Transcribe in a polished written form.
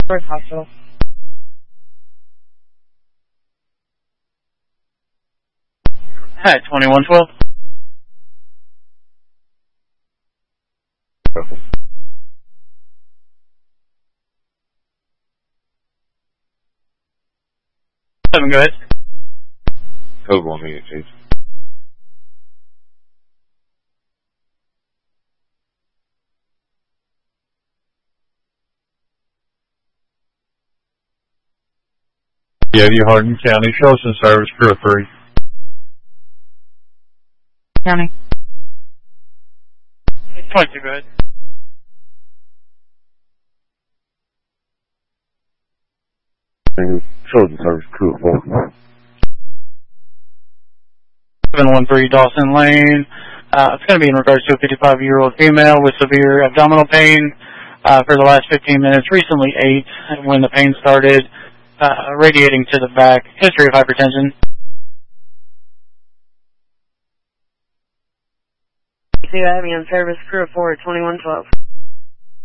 First hospital. Hi, 2112. Go ahead. Code 1 minute, please. Yeah, Hardin County, Shelton Service, Crew 3. County. 22, go ahead. Shelton Service, Crew 4. 713 Dawson Lane. It's going to be in regards to a 55-year-old female with severe abdominal pain for the last 15 minutes. Recently ate when the pain started, radiating to the back. History of hypertension. See that? Me on service, Crew 4, 2112.